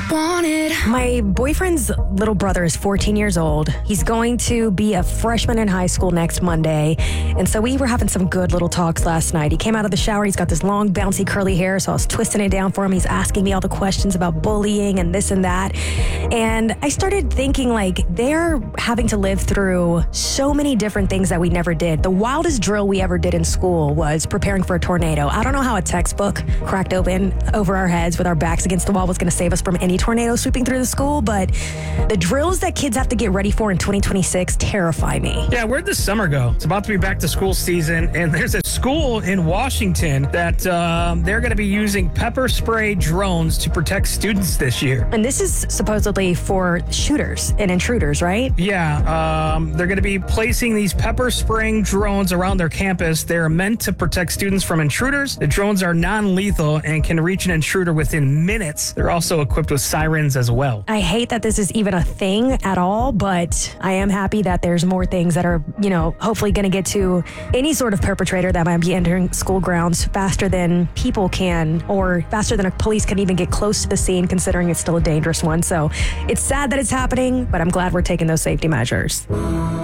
wanted. My boyfriend's little brother is 14 years old. He's going to be a freshman in high school next Monday. And so we were having some good little talks last night. He came out of the shower. He's got this long, bouncy, curly hair. So I was twisting it down for him. He's asking me all the questions about bullying and this and that. And I started thinking, like, they're having to live through so many different things that we never did. The wildest drill we ever did in school was preparing for a tornado. I don't know how a textbook cracked open over our heads with our backs against the wall was going to save us from any tornado sweeping through the school, but the drills that kids have to get ready for in 2026 terrify me. Yeah, where'd this summer go? It's about to be back to school season, and there's a school in Washington that they're going to be using pepper spray drones to protect students this year. And this is supposedly for shooters and intruders, right? Yeah, they're going to be placing these pepper spraying drones around their campus. They're meant to protect students from intruders. The drones are non-lethal and can reach an intruder within minutes. They're also equipped with sirens as well. I hate that this is even a thing at all, but I am happy that there's more things that are, hopefully going to get to any sort of perpetrator that might be entering school grounds faster than people can, or faster than a police can even get close to the scene, considering it's still a dangerous one. So it's sad that it's happening, but I'm glad we're taking those safety measures.